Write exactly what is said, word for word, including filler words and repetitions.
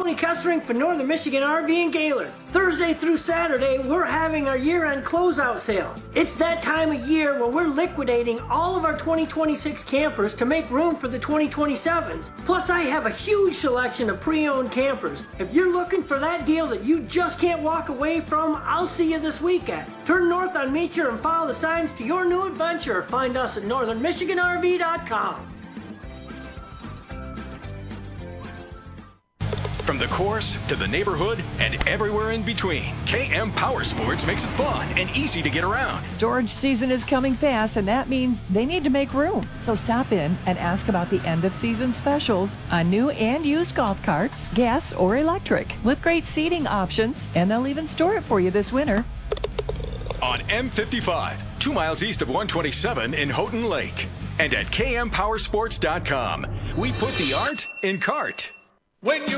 Tony Kessering for Northern Michigan R V and Gaylord. Thursday through Saturday, we're having our year-end closeout sale. It's that time of year when we're liquidating all of our twenty twenty-six campers to make room for the twenty twenty-sevens. Plus, I have a huge selection of pre-owned campers. If you're looking for that deal that you just can't walk away from, I'll see you this weekend. Turn north on Meecher and follow the signs to your new adventure. Find us at northern michigan r v dot com. From the course to the neighborhood and everywhere in between, K M Power Sports makes it fun and easy to get around. Storage season is coming fast, and that means they need to make room. So stop in and ask about the end-of-season specials on new and used golf carts, gas or electric, with great seating options, and they'll even store it for you this winter. On M fifty-five, two miles east of one twenty-seven in Houghton Lake. And at K M power sports dot com, we put the art in cart. When you